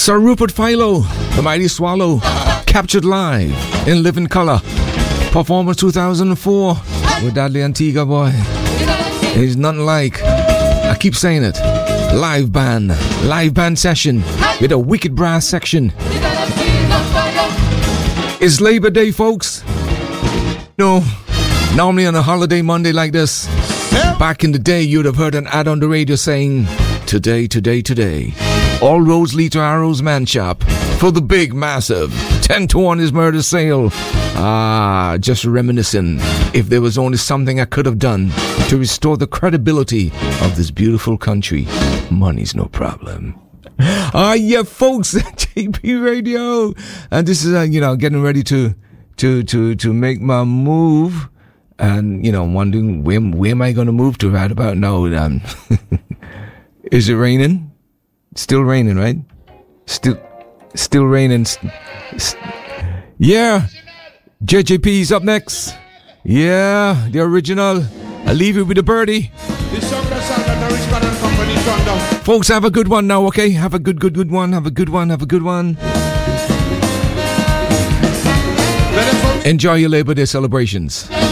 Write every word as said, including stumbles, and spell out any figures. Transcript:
Sir Rupert Philo, the Mighty Swallow, captured live in living color. Performance two thousand four with Dudley Antigua, boy. There's nothing like, I keep saying it, live band, live band session with a wicked brass section. It's Labor Day, folks. No, normally on a holiday Monday like this, back in the day, you'd have heard an ad on the radio saying, today, today, today, all roads lead to Arrow's Man Shop for the big, massive ten to one is murder sale. Ah, just reminiscing. If there was only something I could have done to restore the credibility of this beautiful country, money's no problem. Ah, yeah, folks, J P Radio. And this is, uh, you know, getting ready to, to, to, to make my move. And, you know, wondering where, where am I going to move to right about now? Um, is it raining? Still raining, right? Still, still raining. Yeah. J J P's up next. Yeah, the original. I'll leave you with the birdie. Folks, have a good one now, okay? Have a good, good, good one. Have a good one. Have a good one. Enjoy your Labor Day celebrations.